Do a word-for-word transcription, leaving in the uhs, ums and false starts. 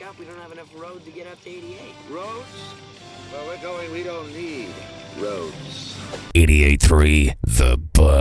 up, we don't have enough road to get up to eighty-eight. Roads? Where we're going, we don't need roads. eighty-eight point three The Buzz.